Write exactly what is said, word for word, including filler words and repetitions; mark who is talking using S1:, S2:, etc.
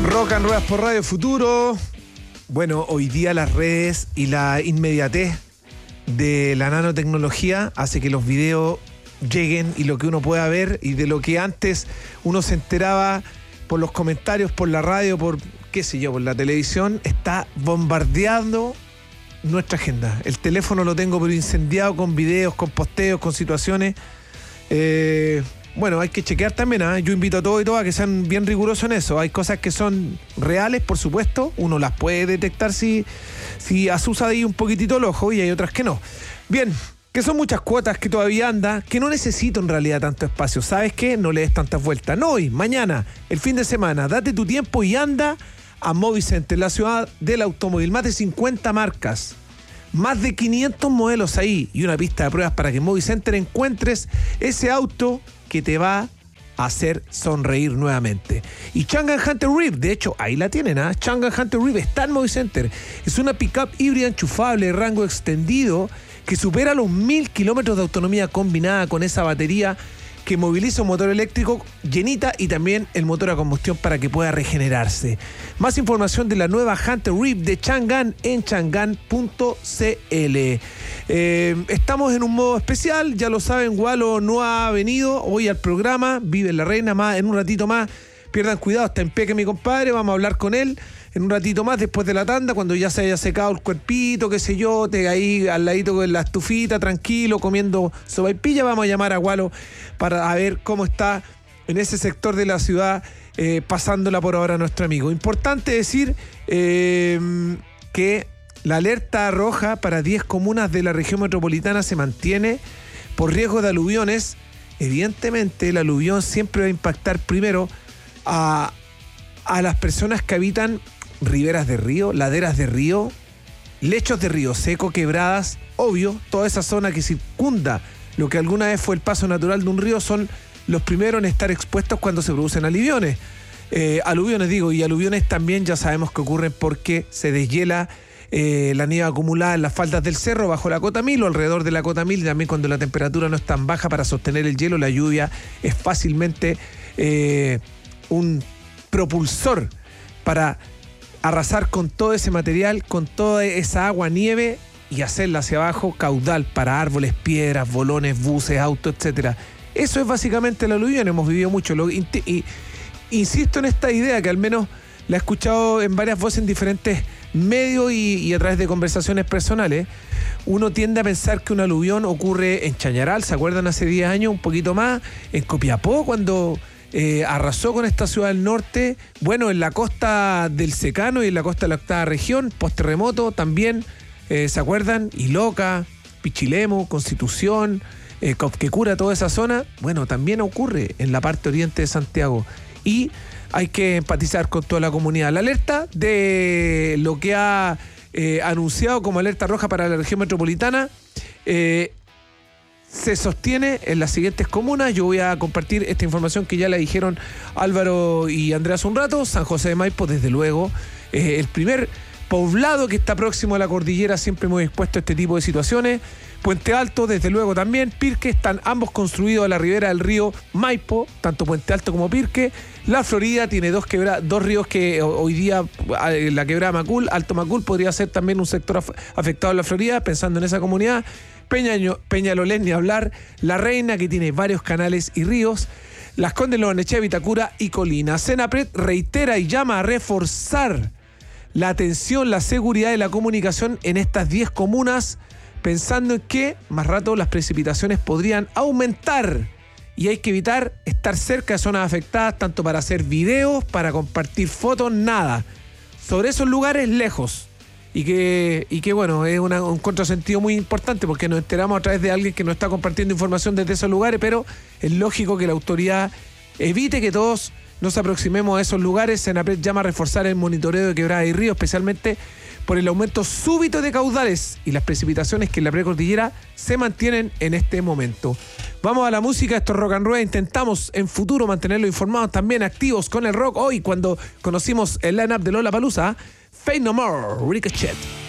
S1: Rock and Ruedas por Radio Futuro. Bueno, hoy día las redes y la inmediatez de la nanotecnología hace que los videos lleguen y lo que uno pueda ver, y de lo que antes uno se enteraba por los comentarios, por la radio, por qué sé yo, por la televisión, está bombardeando nuestra agenda. El teléfono lo tengo pero incendiado con videos, con posteos, con situaciones. Eh, bueno, hay que chequear también, ¿eh? Yo invito a todos y todas a que sean bien rigurosos en eso. Hay cosas que son reales, por supuesto, uno las puede detectar si, si asusa ahí un poquitito el ojo, y hay otras que no. Bien, que son muchas cuotas que todavía anda, que no necesito en realidad tanto espacio. ¿Sabes qué? No le des tantas vueltas. No hoy, mañana, el fin de semana, date tu tiempo y anda a Movicenter, la ciudad del automóvil. Más de cincuenta marcas, más de quinientos modelos ahí y una pista de pruebas para que en Movicenter encuentres ese auto que te va a hacer sonreír nuevamente. Y Chang'an Hunter Reef, de hecho, ahí la tienen, ¿ah? ¿eh? Chang'an Hunter Reef está en Movicenter. Es una pickup híbrida enchufable de rango extendido que supera los mil kilómetros de autonomía combinada con esa batería que moviliza un motor eléctrico llenita y también el motor a combustión para que pueda regenerarse. Más información de la nueva Hunter Reef de Chang'an en chang'an punto c l. Eh, estamos en un modo especial, ya lo saben, Walo no ha venido hoy al programa, vive en La Reina, más en un ratito más, pierdan cuidado, está en Peque mi compadre, vamos a hablar con él en un ratito más después de la tanda, cuando ya se haya secado el cuerpito, qué sé yo, te ahí al ladito con la estufita, tranquilo, comiendo sopaipilla. Vamos a llamar a Walo para a ver cómo está en ese sector de la ciudad, eh, pasándola por ahora nuestro amigo. Importante decir eh, que la alerta roja para diez comunas de la región metropolitana se mantiene por riesgo de aluviones. Evidentemente el aluvión siempre va a impactar primero a, a las personas que habitan riberas de río, laderas de río, lechos de río seco, quebradas, obvio, toda esa zona que circunda lo que alguna vez fue el paso natural de un río son los primeros en estar expuestos cuando se producen aluviones. Eh, aluviones digo, y aluviones también ya sabemos que ocurren porque se deshiela eh, la nieve acumulada en las faldas del cerro bajo la cota mil o alrededor de la cota mil, y también cuando la temperatura no es tan baja para sostener el hielo, la lluvia es fácilmente eh, un propulsor para arrasar con todo ese material, con toda esa agua, nieve, y hacerla hacia abajo caudal para árboles, piedras, bolones, buses, autos, etcétera. Eso es básicamente el aluvión. Hemos vivido mucho. Lo, y, y, insisto en esta idea que al menos la he escuchado en varias voces en diferentes medios y, y a través de conversaciones personales. Uno tiende a pensar que un aluvión ocurre en Chañaral, ¿se acuerdan? Hace diez años, un poquito más, en Copiapó, cuando Eh, arrasó con esta ciudad del norte, bueno, en la costa del Secano y en la costa de la octava región, post-terremoto también, eh, ¿se acuerdan? Iloca, Pichilemu, Constitución, eh, Copquecura, toda esa zona, bueno, también ocurre en la parte oriente de Santiago, y hay que empatizar con toda la comunidad. La alerta de lo que ha eh, anunciado como alerta roja para la región metropolitana, eh, se sostiene en las siguientes comunas. Yo voy a compartir esta información que ya la dijeron Álvaro y Andrés un rato. San José de Maipo, desde luego, eh, el primer poblado que está próximo a la cordillera, siempre muy expuesto a este tipo de situaciones. Puente Alto, desde luego también. Pirque, están ambos construidos a la ribera del río Maipo, tanto Puente Alto como Pirque. La Florida tiene dos, quebra, dos ríos que hoy día, la quebrada Macul, Alto Macul, podría ser también un sector af- afectado en la Florida, pensando en esa comunidad. Peña, Peñalolén, ni hablar. La Reina, que tiene varios canales y ríos. Las Condes, Lobarnechea, Vitacura y Colina. Senapred reitera y llama a reforzar la atención, la seguridad y la comunicación en estas diez comunas, pensando en que más rato las precipitaciones podrían aumentar y hay que evitar estar cerca de zonas afectadas, tanto para hacer videos, para compartir fotos, nada. Sobre esos lugares, lejos. Y que, y que bueno, es una, un contrasentido muy importante porque nos enteramos a través de alguien que nos está compartiendo información desde esos lugares, pero es lógico que la autoridad evite que todos nos aproximemos a esos lugares. Senapred llama a reforzar el monitoreo de quebradas y ríos, especialmente por el aumento súbito de caudales y las precipitaciones que en la precordillera se mantienen en este momento. Vamos a la música, esto es Rock and Rueda. Intentamos en futuro mantenerlo informados, también activos con el rock. Hoy, cuando conocimos el line-up de Lollapalooza, Faith No More, Ricochet.